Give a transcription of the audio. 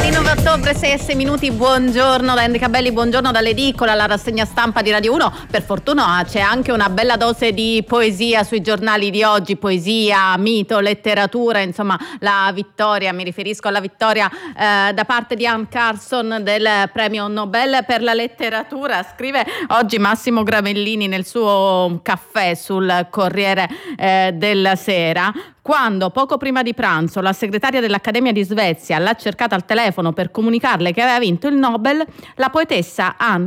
9 ottobre, 6 minuti, buongiorno da Enrica Belli, buongiorno dall'edicola, la rassegna stampa di Radio 1. Per fortuna c'è anche una bella dose di poesia sui giornali di oggi, poesia, mito, letteratura, insomma la vittoria, mi riferisco alla vittoria da parte di Anne Carson del premio Nobel per la letteratura. Scrive oggi Massimo Gravellini nel suo caffè sul Corriere della Sera: quando poco prima di pranzo la segretaria dell'Accademia di Svezia l'ha cercata al telefono per comunicarle che aveva vinto il Nobel, la poetessa Anne